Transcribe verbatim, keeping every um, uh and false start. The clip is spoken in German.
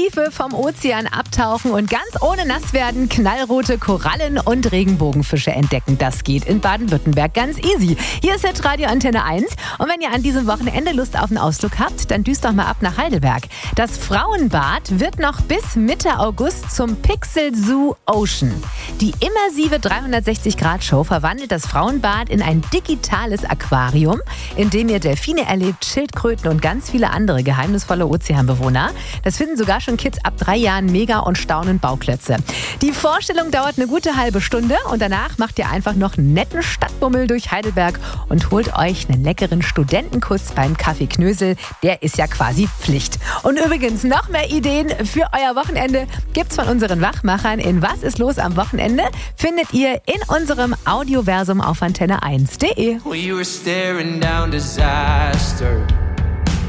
Tiefe vom Ozean abtauchen und ganz ohne nass werden knallrote Korallen und Regenbogenfische entdecken. Das geht in Baden-Württemberg ganz easy. Hier ist jetzt Radio Antenne eins. Und wenn ihr an diesem Wochenende Lust auf einen Ausflug habt, dann düst doch mal ab nach Heidelberg. Das Frauenbad wird noch bis Mitte August zum Pixel Zoo Ocean. Die immersive dreihundertsechzig Grad Show verwandelt das Frauenbad in ein digitales Aquarium, in dem ihr Delfine erlebt, Schildkröten und ganz viele andere geheimnisvolle Ozeanbewohner. Das finden sogar schon Kids ab drei Jahren mega und staunen Bauklötze. Die Vorstellung dauert eine gute halbe Stunde und danach macht ihr einfach noch einen netten Stadtbummel durch Heidelberg und holt euch einen leckeren Studentenkuss beim Kaffee Knösel. Der ist ja quasi Pflicht. Und übrigens, noch mehr Ideen für euer Wochenende gibt's von unseren Wachmachern in Was ist los am Wochenende? Findet ihr in unserem Audioversum auf antenne eins punkt de. We were staring down disaster.